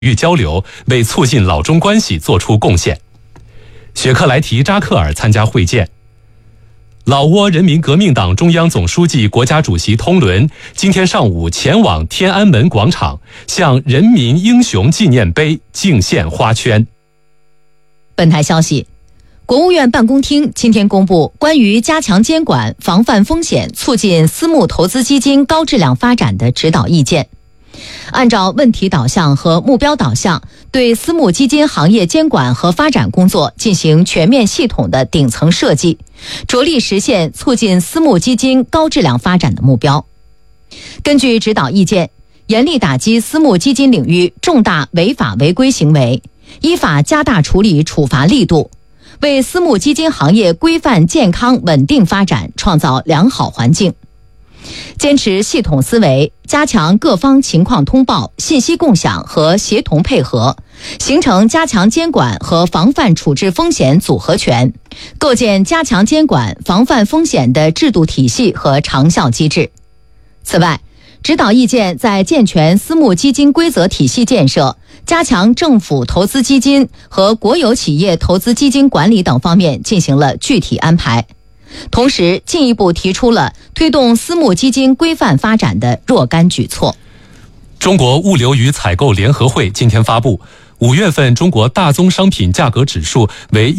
域交流，为促进老中关系作出贡献。雪克莱提扎克尔参加会见。老挝人民革命党中央总书记、国家主席通伦今天上午前往天安门广场，向人民英雄纪念碑敬献花圈。 本台消息，国务院办公厅今天公布关于加强监管、防范风险、促进私募投资基金高质量发展的指导意见。按照问题导向和目标导向，对私募基金行业监管和发展工作进行全面系统的顶层设计，着力实现促进私募基金高质量发展的目标。根据指导意见，严厉打击私募基金领域重大违法违规行为，依法加大处理处罚力度，为私募基金行业规范健康稳定发展创造良好环境。坚持系统思维，加强各方情况通报、信息共享和协同配合，形成加强监管和防范处置风险组合拳，构建加强监管、防范风险的制度体系和长效机制。此外，指导意见在健全私募基金规则体系建设、加强政府投资基金和国有企业投资基金管理等方面进行了具体安排，同时进一步提出了推动私募基金规范发展的若干举措。 中国物流与采购联合会今天发布，5月份中国大宗商品价格指数为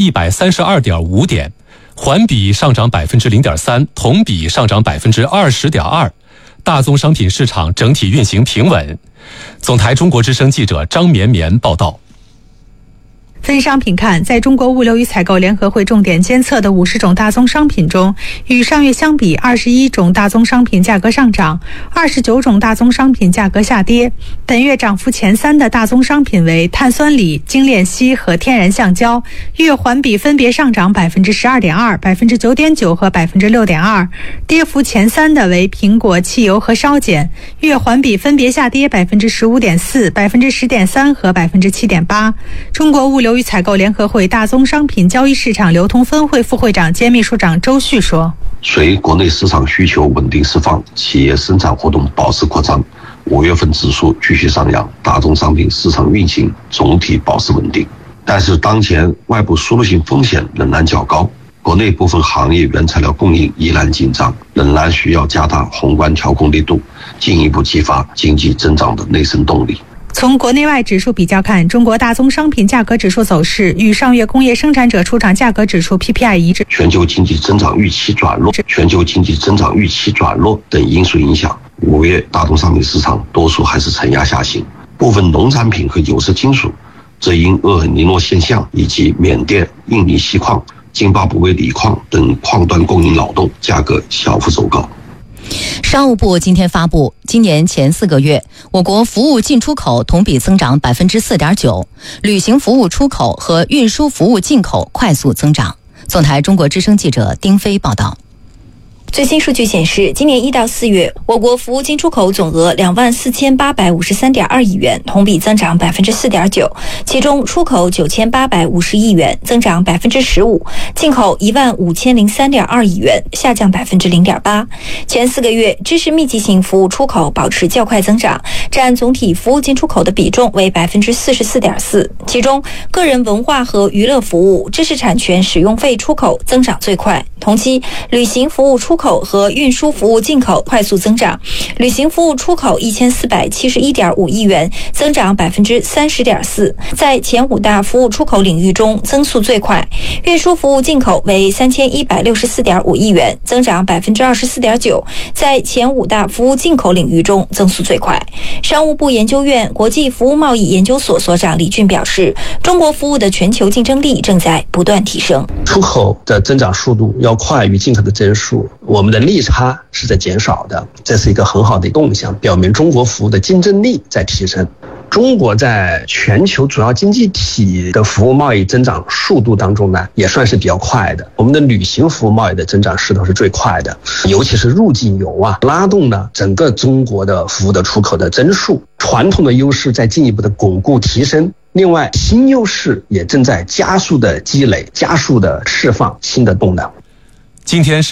132.5点，环比上涨 0.3%， 同比上涨 20.2%， 大宗商品市场整体运行平稳。总台中国之声记者张绵绵报道。 分商品看，在中国物流与采购联合会重点监测的50种大宗商品中，与上月相比，21种大宗商品价格上涨，29种大宗商品价格下跌。本月涨幅前3的大宗商品为碳酸锂、精炼锡和天然橡胶，月环比分别上涨 12.2%、9.9% 和 6.2%。跌幅前3的为苹果、汽油和烧碱，月环比分别下跌 15.4%、10.3% 和 7.8%。中国物流与采购联合会大宗商品交易市场流通分会副会长兼秘书长周旭说， 随国内市场需求稳定释放，企业生产活动保持扩张，5月份指数继续上扬，大宗商品市场运行总体保持稳定。但是当前外部输入性风险仍然较高，国内部分行业原材料供应依然紧张，仍然需要加大宏观调控力度，进一步激发经济增长的内生动力。 从国内外指数比较看，中国大宗商品价格指数走势与上月工业生产者出厂价格指数 PPI 一致。 全球经济增长预期转弱等因素影响，5月大宗商品市场多数还是承压下行，部分农产品和有色金属则因厄尔尼诺现象以及缅甸、印尼锡矿、津巴布韦锂矿等矿端供应扰动，价格小幅走高。 商务部今天发布，今年前4个月，我国服务进出口同比增长 4.9%， 旅行服务出口和运输服务进口快速增长。总台中国之声记者丁飞报道。 最新数据显示，今年1到4月，我国服务进出口总额24853.2亿元，同比增长 4.9%， 其中出口9850亿元，增长 15%， 进口15003.2亿元，下降 0.8%。前4个月，知识密集型服务出口保持较快增长，占总体服务进出口的比重为 44.4%， 其中个人文化和娱乐服务、知识产权使用费出口增长最快。同期，旅行服务出口和运输服务进口快速增长，旅行服务出口1471.5亿元，增长 30.4%， 在前5大服务出口领域中增速最快。运输服务进口为3164.5亿元，增长 24.9%， 在前5大服务进口领域中增速最快。商务部研究院国际服务贸易研究所所长李俊表示，中国服务的全球竞争力正在不断提升， 出口的增长速度要快于进口的增速，我们的利差是在减少的，这是一个很好的动向，表明中国服务的竞争力在提升。中国在全球主要经济体的服务贸易增长速度当中呢，也算是比较快的。我们的旅行服务贸易的增长势头是最快的，尤其是入境游拉动了整个中国的服务的出口的增速，传统的优势在进一步的巩固提升。另外，新优势也正在加速的积累，加速的释放新的动能。 今天是